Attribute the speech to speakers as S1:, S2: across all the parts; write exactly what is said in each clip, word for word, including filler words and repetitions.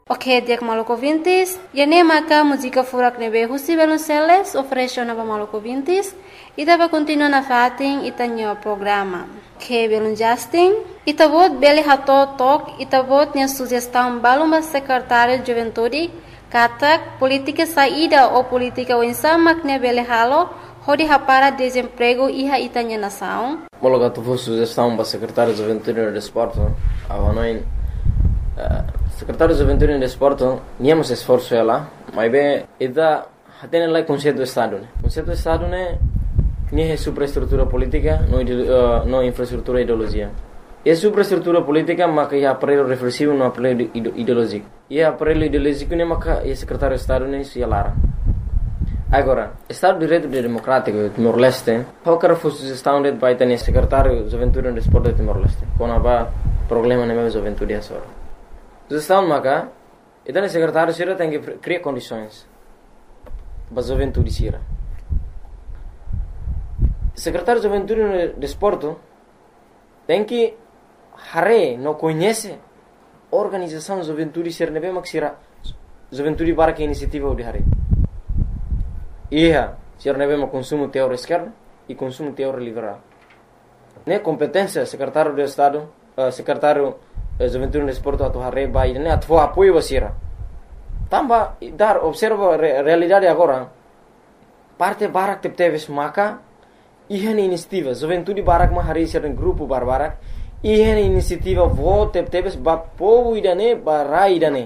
S1: Ok, dia Maluco Vintes. E nem maca música furak nebe Husi Belunceles oferece nova Maluco Vintes. E dava continua na fatin e tanho programa. Que Belun Justin. E tabot beli hato tok e tabot nia sugestão baluma secretário de juventude. Katak política saída ou política wensamak ne beli halo. Hodi hapara desemprego iha itanya nação.
S2: Mologa tu sugestão para secretário de juventude e desporto. Avanoin secretário de juventude e desporto, niamos esforço ela, mas bem, ida tem lá conceito do Estado, né? Conceito do Estado né, nem é superestrutura política, não uh, não infraestrutura e ideologia. É superestrutura política, mas que é aparelho reflexivo, não aparelho ideológico. E é aparelho ideológico né, mas que é secretário de Estado né, se alara. Agora, Estado de Direito Democrático de Timor-Leste, qualquer sugestão de vai ter secretário de juventude e desporto de Timor-Leste, quando há problema na minha juventude é só. Sugestão maca, então o secretário Sira tem que criar condições para a juventude Sira. O secretário de juventude e desporto tem que hare não conhece a organização de juventude Sira nebe mak Sira juventude para que iniciativa de hare. Ia Sira nebe mak consumo teórico esquerdo e consumo teórico liberal. Ne competência secretário de Estado, uh, secretário juventude e desporto atau hare bai ne atvo apoio basira. Tamba dar observa re, realidade agora. Parte barak tep teves maka ihan inisiativa juventude barak ma hari ser grupo barbarak ihan inisiativa vo tep teves ba povo idane barai idane.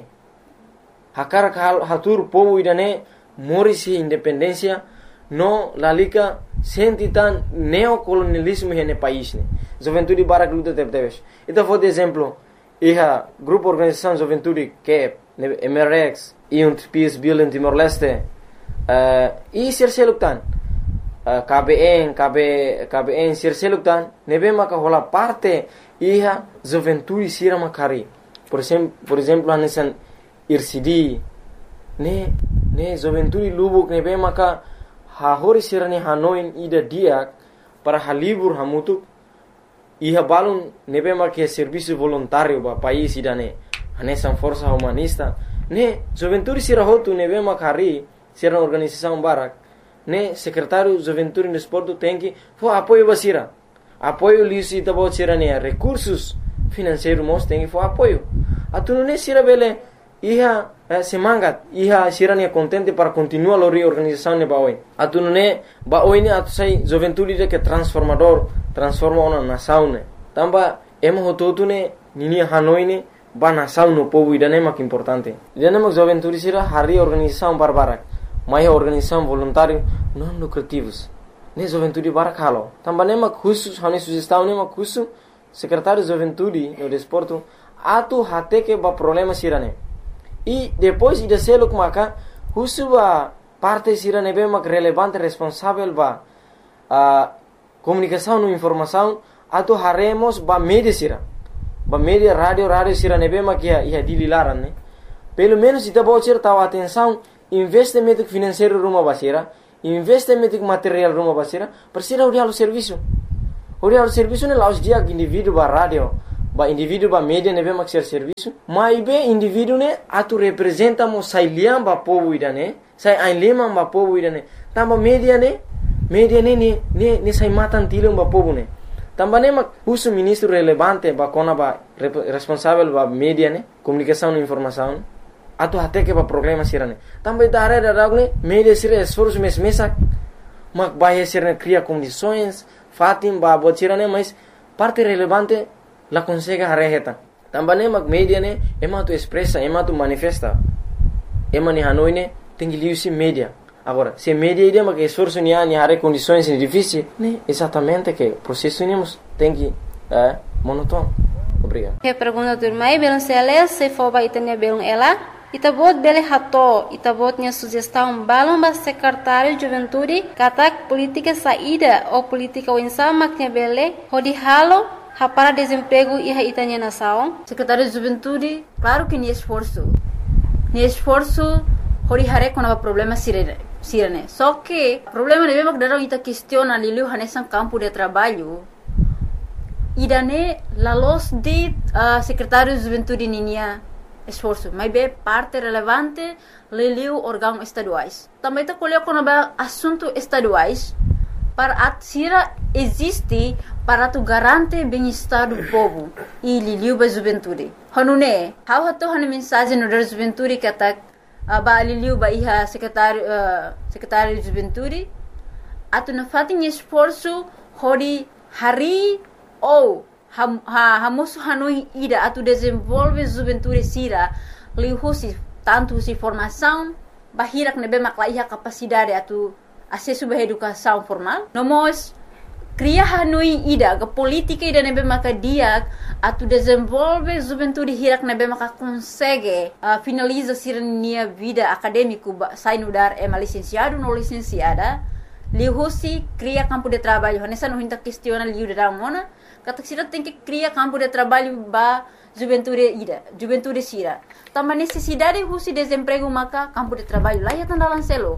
S2: Hakar hal hatur povo idane morisi independência no lalika sentitan neocolonialismo hene país ne. Juventude barak luta tep teves. Ita for de exemplo Iha grupo organização juventude que é M R X e um Peace Bill em Timor-Leste uh, e serseluktan uh, K B N K B K B N serseluktan nebe maka hola parte iha juventude sira makari por exemplo por exemplo anesan I R C D ne ne juventude lubuk nebe maka ha hori sira ni hanoin ida dia para halibur hamutuk Iha balun nebe marque serviço voluntário ba país idane anesan força humanista ne juventude sira hotu nebe makari sira organização barak ne secretário juventude e desporto tem que fo apoio basira apoio lisi tabo sira ne recursos financeiros mos tem que fo apoio atu ne sira bele iha eh, semangat iha sira ne contente para continuar a reorganização ne baoi atu ne baoi ne atu sai juventude de que transformador transforma uma nação ne tamba emo hototu ne nini hanoi ne ba nação no povo idane mak importante idane mak juventude sira hari organização barbarak mai organização voluntário não lucrativos ne juventude barak halo tamba ne mak khusus hani sugestão ne mak khusus secretário de juventude no desporto atu hate que ba problema sira ne e depois ida seluk maka khusus ba parte sira ne be mak relevante responsável ba a comunicação e informação atau haremos ba media sira ba media rádio rádio sira nebe makia ia dililaran ne pelo menos ita bocir tahu atenção investimento financeiro rumah basira investimento material rumah basira persira urialo serviço urialo serviço ne laos dia indivíduo ba rádio ba indivíduo ba media nebe mak ser serviço mai be indivíduo ne atu representa mo sai liam ba povo idane sai ai lema ba povo idane tamba media ne media ne ne ne ne sai matan tilum ba povo ne tamba ne mak usu ministro relevante ba kona ba responsável ba media ne comunicação e informação atu até que ba problema sirane tamba dare da ne media sira esforço mes mesak mak ba sirane cria condições fatim ba botirane mas parte relevante la consegue hareheta tamba ne mak media ne ema tu expressa ema tu manifesta ema ni hanoi ne tengi liusi media. Agora, se media ideia que esforço ni ani hare condições difíceis, né? Exatamente que o processo nemos tem que é monótono. Obrigado.
S1: Que pergunta do irmão, belum seles se for ba itanya belum ela, itabot bele hato, itabot nya sugestão balum ba secretário de juventude, katak política saída ou política winsama que bele, hodi halo para desemprego e itanya nação.
S3: Secretário de juventude, claro que ni esforço. Ni esforço hori hare quando há problema sirene. Sirene. Só que o problema é que darão ita questiona lilu hanesan campo de trabalho. E dane la los de uh, secretário de juventude ninia esforço, mas é parte relevante leliu órgãos estaduais. Também está colhendo quando é assunto estaduais para a sira existe para tu garante bem-estar do povo e liliu ba juventude. Hanune, how hato han mensagem no da juventude que atak ba liliu ba iha secretário uh, secretário de juventude atu na fatin esforço hori hari ou ha ha hamusu hanui ida atu desenvolve juventude sira liu husi tanto si formação bahirak nebe makla iha capacidade atu acesso à educação formal. Nomos cria hanui ida ke política ida nebe maka dia atu desenvolve juventude hirak nebe maka consegue uh, finaliza sirnia vida acadêmico sai no dar é licenciado no licenciada lihusi cria campo de trabalho nessa não hinta questiona liu da mona kata sira tem que cria campo de trabalho ba juventude ida juventude sira também necessidade husi desemprego maka campo de trabalho lá ya tandalan selo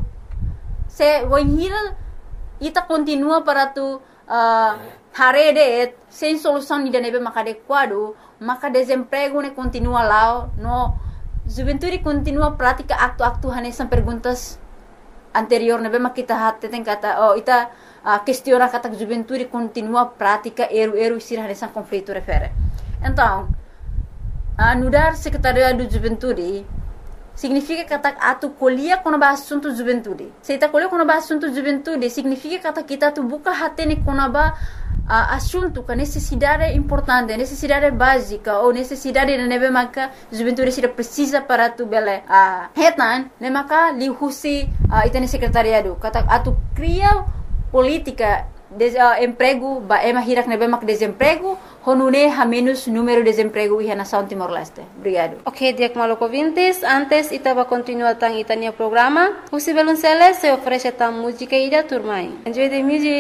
S3: se voihira ita continua para tu uh, harede sem solução de nebe maka adequado maka desemprego ne continua lá no juventude continua prática acto-acto hanesan perguntas anterior nebe maka kita hatte tem kata oh ita uh, questiona kata juventude continua prática eru-eru sir hanesan conflito refere então uh, nudar secretariado de juventude significa que atu colhia quando ba assunto juventude. Se ta colhia quando ba assunto juventude, significa que kita tu buka hatene quando ba uh, assunto que necessidade importante, necessidade básica ou necessidade de nebe maka juventude se precisa para tu bele. Ah, uh, hetan, ne maka li husi uh, itane secretariado. Kata atu cria política de uh, emprego ba ema hirak nebe mak desemprego honune ha menos número de desemprego e nação Timor-Leste. Obrigado.
S1: Ok, Diak Maloko ouvintes, antes itava continuar tang itania programa, o Sibelunceles se oferece tang música ida turmai. Enjoy the music.